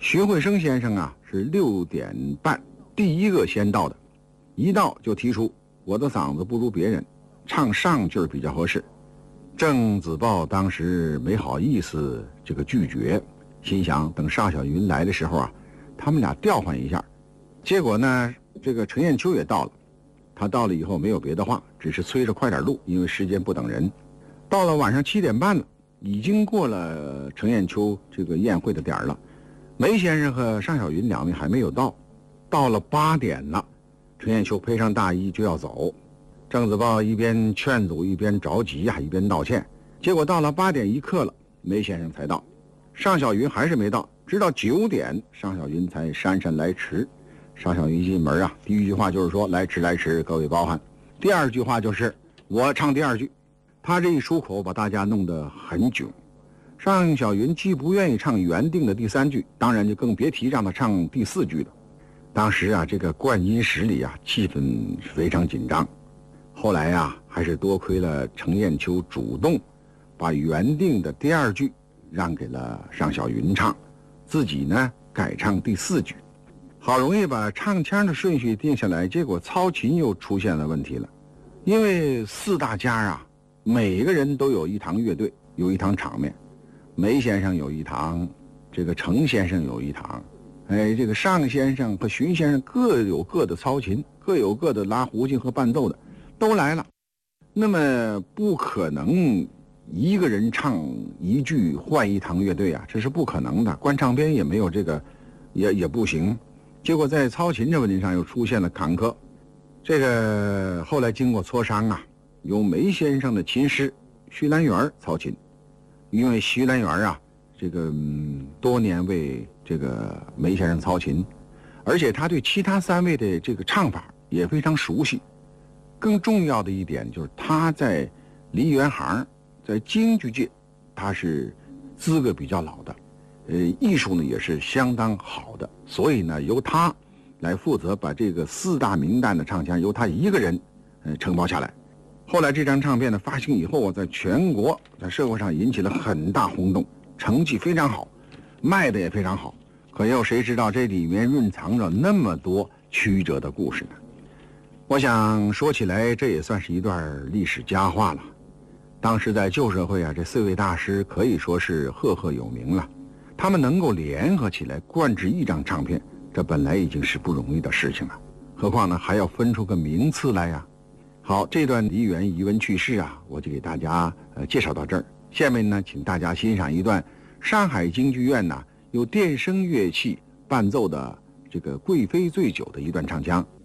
徐慧生先生啊是6点半第一个先到的，一到就提出我的嗓子不如别人，唱上句比较合适。郑子豹当时没好意思这个拒绝，心想等尚小云来的时候啊，他们俩调换一下。结果呢，这个程砚秋也到了，他到了以后没有别的话，只是催着快点录，因为时间不等人。到了晚上7点半了，已经过了程砚秋这个宴会的点了，梅先生和尚小云两位还没有到。到了8点了，程砚秋披上大衣就要走，郑子豹一边劝阻一边着急啊，一边道歉。结果到了8点1刻了，梅先生才到，尚小云还是没到，直到9点尚小云才姗姗来迟。尚小云进门啊，第一句话就是说来迟来迟，各位包涵。第二句话就是我唱第二句，他这一出口把大家弄得很囧。尚小云既不愿意唱原定的第3句，当然就更别提让他唱第4句了。当时啊，这个灌音室里啊，气氛非常紧张。后来啊，还是多亏了程砚秋主动把原定的第2句让给了尚小云唱，自己呢改唱第4句。好容易把唱腔的顺序定下来，结果操琴又出现了问题了。因为4大家啊，每个人都有一堂乐队，有一堂场面。梅先生有一堂，这个程先生有一堂，这个尚先生和荀先生各有各的操琴，各有各的拉胡琴和伴奏的，都来了。那么不可能一个人唱一句换一堂乐队啊，这是不可能的。关唱片也没有这个，也不行。结果在操琴这问题上又出现了坎坷。这个后来经过磋商啊，由梅先生的琴师徐兰元操琴，因为徐兰元啊，这个多年为这个梅先生操琴，而且他对其他3位的这个唱法也非常熟悉。更重要的一点就是他在梨园行，在京剧界，他是资格比较老的，艺术呢也是相当好的，所以呢由他来负责把这个4大名旦的唱腔由他一个人承包下来。后来这张唱片的发行以后啊，在全国在社会上引起了很大轰动，成绩非常好，卖的也非常好。可又谁知道这里面蕴藏着那么多曲折的故事呢？我想说起来，这也算是一段历史佳话了。当时在旧社会啊，这4位大师可以说是赫赫有名了。他们能够联合起来灌制一张唱片，这本来已经是不容易的事情了，何况呢还要分出个名次来呀。好，这段梨园遗闻趣事啊，我就给大家介绍到这儿。下面呢，请大家欣赏一段上海京剧院呢由电声乐器伴奏的这个《贵妃醉酒》的一段唱腔。